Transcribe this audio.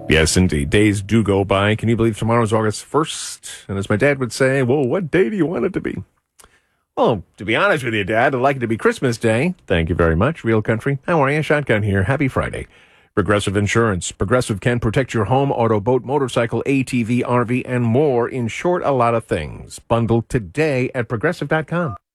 Yes, indeed. Days do go by. Can you believe tomorrow's August 1st? And as my dad would say, well, what day do you want it to be? Well, to be honest with you, Dad, I'd like it to be Christmas Day. Thank you very much, Real Country. How are you? Shotgun here. Happy Friday. Progressive Insurance. Progressive can protect your home, auto, boat, motorcycle, ATV, RV, and more. In short, a lot of things. Bundle today at Progressive.com.